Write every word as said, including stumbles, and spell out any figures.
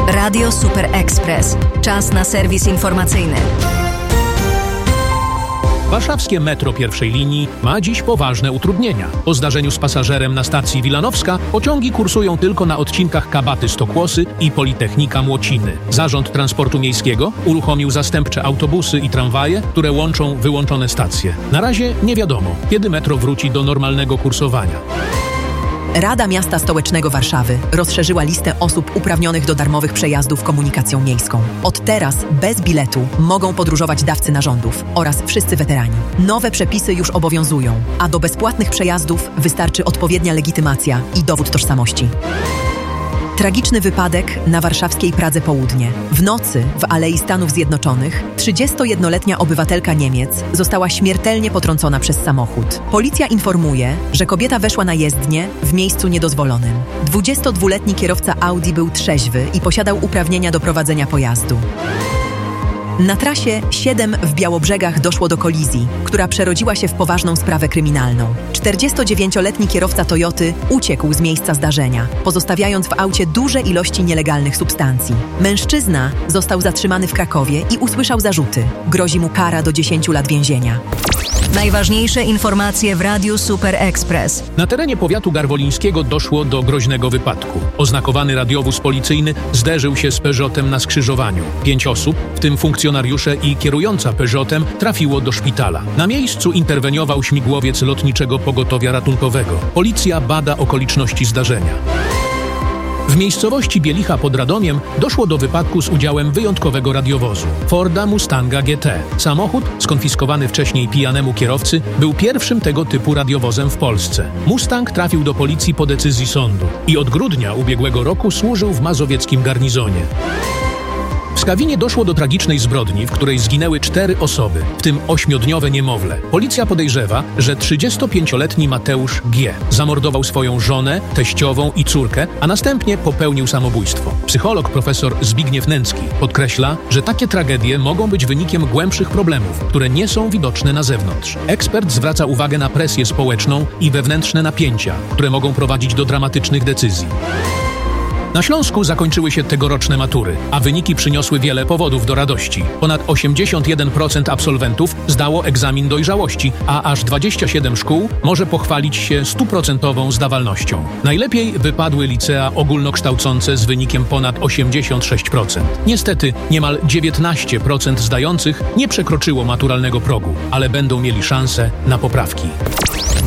Radio Super Express. Czas na serwis informacyjny. Warszawskie metro pierwszej linii ma dziś poważne utrudnienia. Po zdarzeniu z pasażerem na stacji Wilanowska pociągi kursują tylko na odcinkach Kabaty-Stokłosy i Politechnika Młociny. Zarząd Transportu Miejskiego uruchomił zastępcze autobusy i tramwaje, które łączą wyłączone stacje. Na razie nie wiadomo, kiedy metro wróci do normalnego kursowania. Rada Miasta Stołecznego Warszawy rozszerzyła listę osób uprawnionych do darmowych przejazdów komunikacją miejską. Od teraz bez biletu mogą podróżować dawcy narządów oraz wszyscy weterani. Nowe przepisy już obowiązują, a do bezpłatnych przejazdów wystarczy odpowiednia legitymacja i dowód tożsamości. Tragiczny wypadek na warszawskiej Pradze Południe. W nocy w Alei Stanów Zjednoczonych trzydziestojednoletnia obywatelka Niemiec została śmiertelnie potrącona przez samochód. Policja informuje, że kobieta weszła na jezdnię w miejscu niedozwolonym. dwudziestodwuletni kierowca Audi był trzeźwy i posiadał uprawnienia do prowadzenia pojazdu. Na trasie siedem w Białobrzegach doszło do kolizji, która przerodziła się w poważną sprawę kryminalną. czterdziestodziewięcioletni kierowca Toyoty uciekł z miejsca zdarzenia, pozostawiając w aucie duże ilości nielegalnych substancji. Mężczyzna został zatrzymany w Krakowie i usłyszał zarzuty. Grozi mu kara do dziesięciu lat więzienia. Najważniejsze informacje w Radiu Super Express. Na terenie powiatu garwolińskiego doszło do groźnego wypadku. Oznakowany radiowóz policyjny zderzył się z Peugeotem na skrzyżowaniu. Pięć osób, w tym funkcjonariusze i kierująca Peugeotem, trafiło do szpitala. Na miejscu interweniował śmigłowiec Lotniczego Pogotowia Ratunkowego. Policja bada okoliczności zdarzenia. W miejscowości Bielicha pod Radomiem doszło do wypadku z udziałem wyjątkowego radiowozu Forda Mustanga G T. Samochód, skonfiskowany wcześniej pijanemu kierowcy, był pierwszym tego typu radiowozem w Polsce. Mustang trafił do policji po decyzji sądu i od grudnia ubiegłego roku służył w mazowieckim garnizonie. W Skawinie doszło do tragicznej zbrodni, w której zginęły cztery osoby, w tym ośmiodniowe niemowlę. Policja podejrzewa, że trzydziestopięcioletni Mateusz G. zamordował swoją żonę, teściową i córkę, a następnie popełnił samobójstwo. Psycholog profesor Zbigniew Nęcki podkreśla, że takie tragedie mogą być wynikiem głębszych problemów, które nie są widoczne na zewnątrz. Ekspert zwraca uwagę na presję społeczną i wewnętrzne napięcia, które mogą prowadzić do dramatycznych decyzji. Na Śląsku zakończyły się tegoroczne matury, a wyniki przyniosły wiele powodów do radości. Ponad osiemdziesiąt jeden procent absolwentów zdało egzamin dojrzałości, a aż dwadzieścia siedem szkół może pochwalić się stuprocentową zdawalnością. Najlepiej wypadły licea ogólnokształcące z wynikiem ponad osiemdziesiąt sześć procent. Niestety niemal dziewiętnaście procent zdających nie przekroczyło maturalnego progu, ale będą mieli szansę na poprawki.